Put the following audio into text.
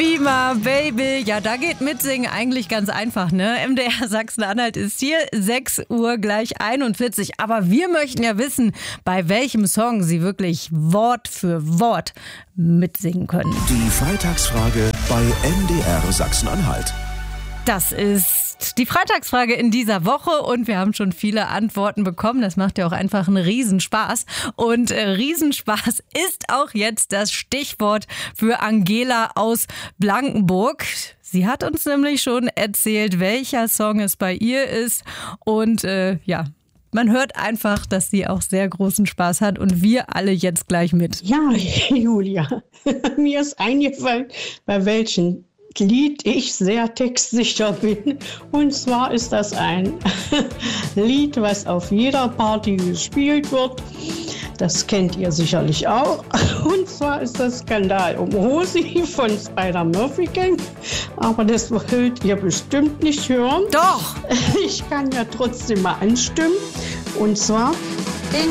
Beamer, Baby. Ja, da geht Mitsingen eigentlich ganz einfach, ne? MDR Sachsen-Anhalt ist hier, 6 Uhr gleich 41. Aber wir möchten ja wissen, bei welchem Song Sie wirklich Wort für Wort mitsingen können. Die Freitagsfrage bei MDR Sachsen-Anhalt. Das ist die Freitagsfrage in dieser Woche und wir haben schon viele Antworten bekommen. Das macht ja auch einfach einen Riesenspaß. Und Riesenspaß ist auch jetzt das Stichwort für Angela aus Blankenburg. Sie hat uns nämlich schon erzählt, welcher Song es bei ihr ist. Und man hört einfach, dass sie auch sehr großen Spaß hat und wir alle jetzt gleich mit. Ja, Julia, mir ist eingefallen, bei welchen Lied ich sehr textsicher bin. Und zwar ist das ein Lied, was auf jeder Party gespielt wird. Das kennt ihr sicherlich auch. Und zwar ist das Skandal um Rosi von Spider-Murphy Gang. Aber das wollt ihr bestimmt nicht hören. Doch! Ich kann ja trotzdem mal anstimmen. Und zwar